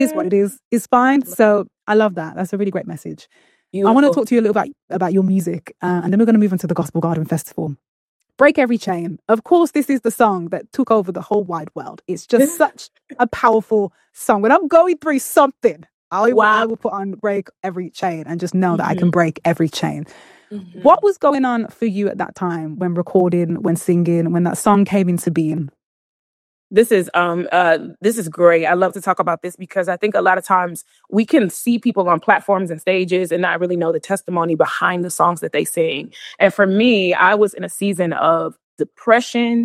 is what it is. It's fine. So I love that. That's a really great message. I want to Beautiful. talk to you a little about your music, and then we're going to move into the Gospel Garden Festival. Break Every Chain. Of course, this is the song that took over the whole wide world. It's just such a powerful song. When I'm going through something, I Wow. will put on Break Every Chain and just know that I Mhm. can break every chain. Mhm. What was going on for you at that time when recording, when singing, when that song came into being? This is great. I love to talk about this because I think a lot of times we can see people on platforms and stages and not really know the testimony behind the songs that they sing. And for me, I was in a season of depression,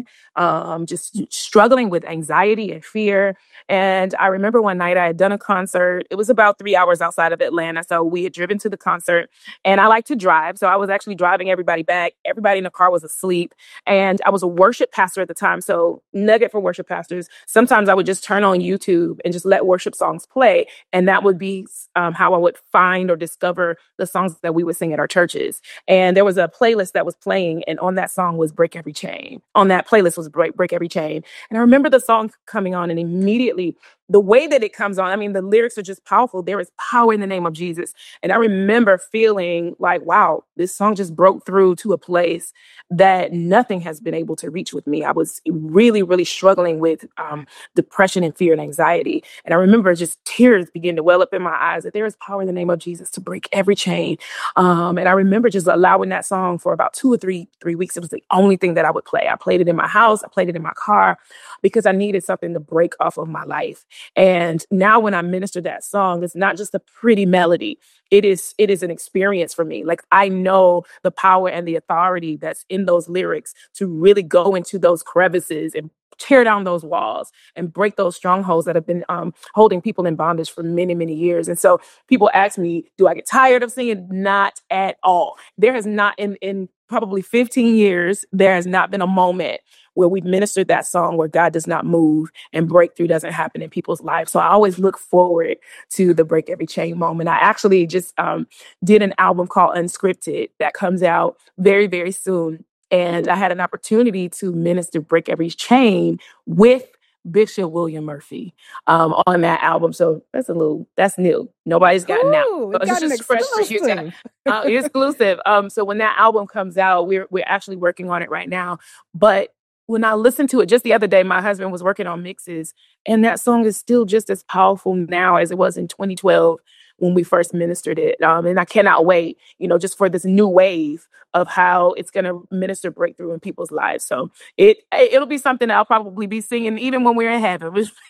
just struggling with anxiety and fear. And I remember one night I had done a concert. It was about 3 hours outside of Atlanta. So we had driven to the concert and I like to drive. So I was actually driving everybody back. Everybody in the car was asleep. And I was a worship pastor at the time. So, nugget for worship pastors, sometimes I would just turn on YouTube and just let worship songs play. And that would be how I would find or discover the songs that we would sing at our churches. And there was a playlist that was playing. And on that song was Break Every Chain. On that playlist was Break Every Chain. And I remember the song coming on, and immediately the way that it comes on, I mean, the lyrics are just powerful. There is power in the name of Jesus. And I remember feeling like, wow, this song just broke through to a place that nothing has been able to reach with me. I was really, really struggling with depression and fear and anxiety. And I remember just tears begin to well up in my eyes that there is power in the name of Jesus to break every chain. And I remember just allowing that song for about 2 or 3 weeks. It was the only thing that I would play. I played it in my house. I played it in my car because I needed something to break off of my life. And now when I minister that song, it's not just a pretty melody. It is an experience for me. Like I know the power and the authority that's in those lyrics to really go into those crevices and tear down those walls and break those strongholds that have been holding people in bondage for many, many years. And so people ask me, do I get tired of singing? Not at all. There has not in probably 15 years, there has not been a moment where we've ministered that song where God does not move and breakthrough doesn't happen in people's lives. So I always look forward to the Break Every Chain moment. I actually just did an album called Unscripted that comes out very, very soon. And I had an opportunity to minister Break Every Chain with Bishop William Murphy on that album. So that's new. Nobody's gotten that. Ooh, So we it's got an just fresh for you. exclusive. Exclusive. So when that album comes out, we're actually working on it right now. But when I listened to it just the other day, my husband was working on mixes, and that song is still just as powerful now as it was in 2012 when we first ministered it. And I cannot wait, just for this new wave of how it's going to minister breakthrough in people's lives. So it'll be something that I'll probably be singing even when we're in heaven.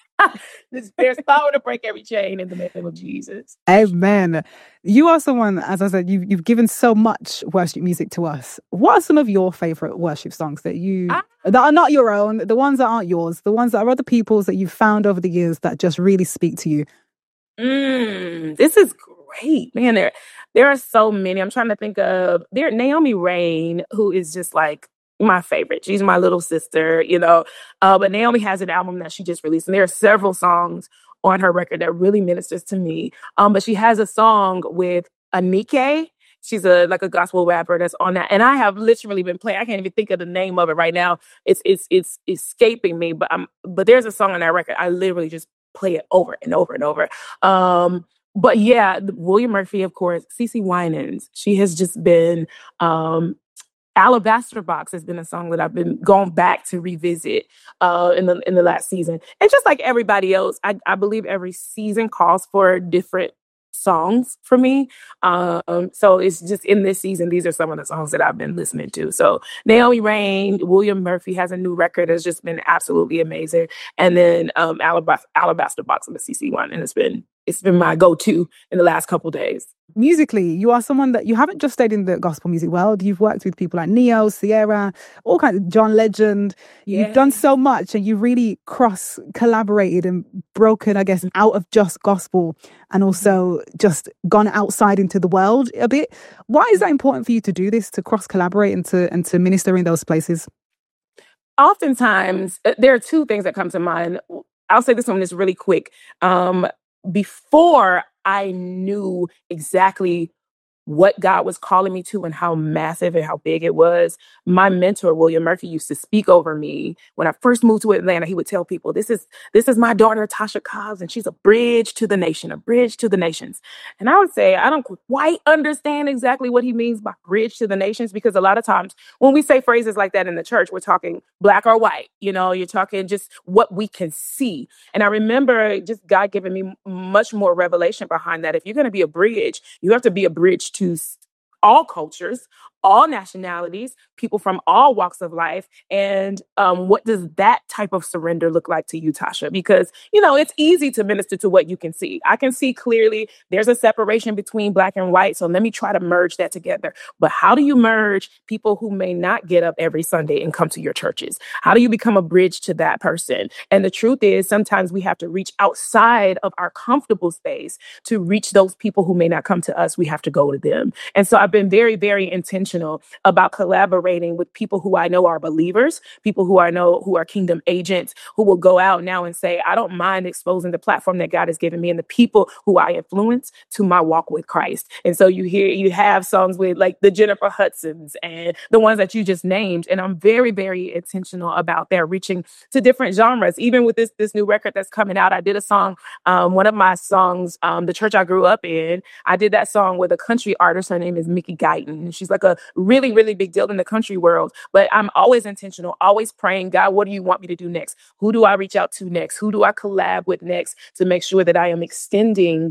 There's power to break every chain in the name of Jesus. Amen. You are someone, as I said, you've given so much worship music to us. What are some of your favorite worship songs that are not your own, the ones that aren't yours, the ones that are other people's that you've found over the years that just really speak to you? This is great, man. There are so many. I'm trying to think of Naomi Rain, who is just like my favorite. She's my little sister. But Naomi has an album that she just released, and there are several songs on her record that really ministers to me. But she has a song with Anike. She's a gospel rapper that's on that, and I have literally been playing. I can't even think of the name of it right now. It's escaping me. But there's a song on that record. I literally just play it over and over and over. But yeah, William Murphy, of course, CeCe Winans. She has just been Alabaster Box has been a song that I've been going back to revisit in the last season. And just like everybody else, I believe every season calls for different songs for me. So it's just in this season, these are some of the songs that I've been listening to. So Naomi Rain, William Murphy has a new record that's just been absolutely amazing. And then Alabaster Box and the CC one. And it's been my go-to in the last couple days. Musically, you are someone that you haven't just stayed in the gospel music world. You've worked with people like Neo, Sierra, all kinds of John Legend. Yeah. You've done so much, and you've really collaborated and broken, I guess, out of just gospel and also just gone outside into the world a bit. Why is that important for you to do this, to cross collaborate and to minister in those places? Oftentimes, there are two things that come to mind. I'll say this one is really quick. Before I knew exactly what God was calling me to and how massive and how big it was, my mentor, William Murphy, used to speak over me. When I first moved to Atlanta, he would tell people, this is my daughter, Tasha Cobbs, and she's a bridge to the nation, a bridge to the nations. And I would say, I don't quite understand exactly what he means by bridge to the nations, because a lot of times when we say phrases like that in the church, we're talking black or white, you're talking just what we can see. And I remember just God giving me much more revelation behind that. If you're going to be a bridge, you have to be a bridge to all cultures, all nationalities, people from all walks of life. And what does that type of surrender look like to you, Tasha? Because, it's easy to minister to what you can see. I can see clearly there's a separation between black and white. So let me try to merge that together. But how do you merge people who may not get up every Sunday and come to your churches? How do you become a bridge to that person? And the truth is, sometimes we have to reach outside of our comfortable space to reach those people who may not come to us. We have to go to them. And so I've been very, very intentional about collaborating with people who I know are believers, people who I know who are kingdom agents, who will go out now and say, I don't mind exposing the platform that God has given me and the people who I influence to my walk with Christ. And so you have songs with like the Jennifer Hudsons and the ones that you just named. And I'm very, very intentional about their reaching to different genres. Even with this new record that's coming out, I did a song, one of my songs, the church I grew up in, I did that song with a country artist. Her name is Mickey Guyton. She's like a really, really big deal in the country world. But I'm always intentional, always praying, God, what do you want me to do next? Who do I reach out to next? Who do I collab with next to make sure that I am extending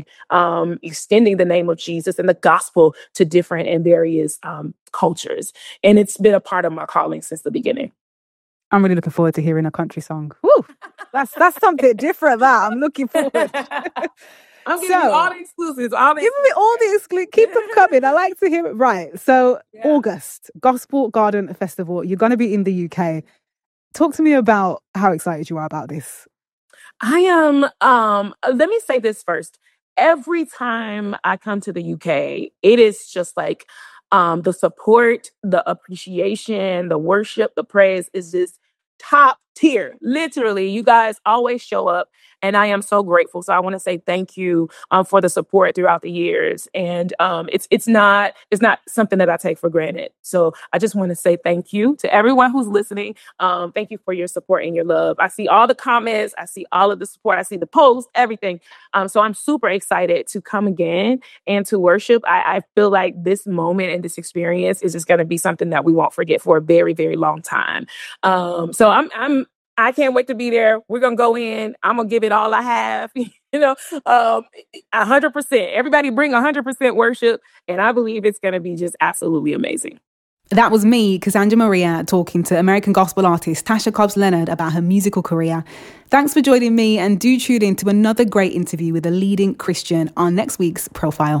the name of Jesus and the gospel to different and various cultures? And it's been a part of my calling since the beginning. I'm really looking forward to hearing a country song. Woo! That's something different. That I'm looking forward. I'm giving you all the exclusives. Give me all the exclusives. Keep them coming. I like to hear it. Right. So August, Gospel Garden Festival. You're going to be in the UK. Talk to me about how excited you are about this. I am. Let me say this first. Every time I come to the UK, it is just like the support, the appreciation, the worship, the praise is just top tier. Literally, you guys always show up, and I am so grateful. So I want to say thank you for the support throughout the years. And it's not something that I take for granted. So I just want to say thank you to everyone who's listening. Thank you for your support and your love. I see all the comments. I see all of the support. I see the posts, everything. So I'm super excited to come again and to worship. I feel like this moment and this experience is just going to be something that we won't forget for a very, very long time. So I can't wait to be there. We're going to go in. I'm going to give it all I have, 100%. Everybody bring 100% worship. And I believe it's going to be just absolutely amazing. That was me, Cassandra Maria, talking to American gospel artist Tasha Cobbs Leonard about her musical career. Thanks for joining me, and do tune in to another great interview with a leading Christian on next week's Profile.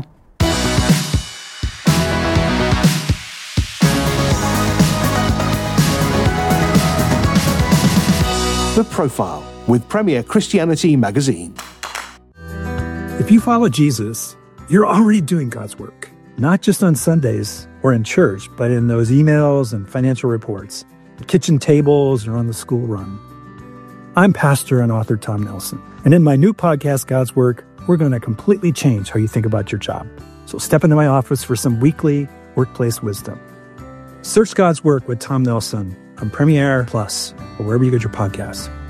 The Profile with Premier Christianity Magazine. If you follow Jesus, you're already doing God's work, not just on Sundays or in church, but in those emails and financial reports, at kitchen tables or on the school run. I'm pastor and author Tom Nelson, and in my new podcast, God's Work, we're going to completely change how you think about your job. So step into my office for some weekly workplace wisdom. Search God's Work with Tom Nelson on Premiere Plus or wherever you get your podcasts.